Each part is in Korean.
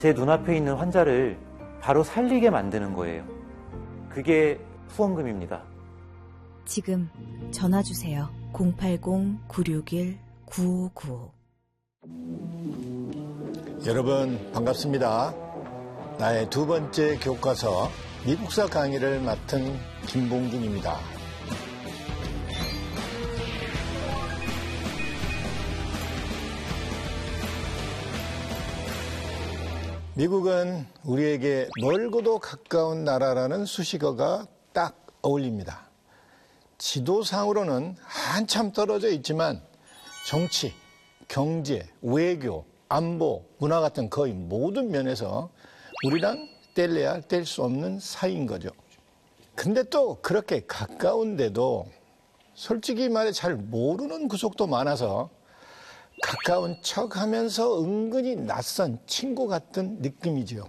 제 눈앞에 있는 환자를 바로 살리게 만드는 거예요. 그게 후원금입니다. 지금 전화주세요. 080-961-9595. 여러분 반갑습니다. 나의 두 번째 교과서 미국사 강의를 맡은 김봉준입니다. 미국은 우리에게 멀고도 가까운 나라라는 수식어가 딱 어울립니다. 지도상으로는 한참 떨어져 있지만 정치, 경제, 외교, 안보, 문화 같은 거의 모든 면에서 우리랑 뗄래야 뗄 수 없는 사이인 거죠. 근데 또 그렇게 가까운데도 솔직히 말해 잘 모르는 구석도 많아서 가까운 척하면서 은근히 낯선 친구 같은 느낌이지요.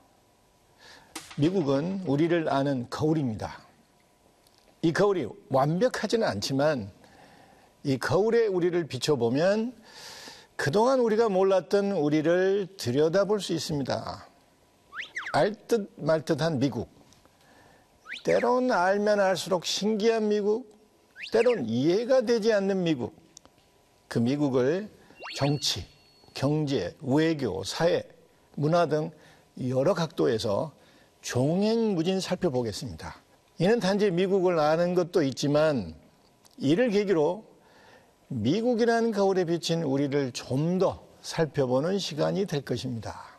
미국은 우리를 아는 거울입니다. 이 거울이 완벽하지는 않지만 이 거울에 우리를 비춰보면 그동안 우리가 몰랐던 우리를 들여다볼 수 있습니다. 알듯 말듯한 미국, 때론 알면 알수록 신기한 미국, 때론 이해가 되지 않는 미국, 그 미국을 정치, 경제, 외교, 사회, 문화 등 여러 각도에서 종횡무진 살펴보겠습니다. 이는 단지 미국을 아는 것도 있지만 이를 계기로 미국이라는 거울에 비친 우리를 좀 더 살펴보는 시간이 될 것입니다.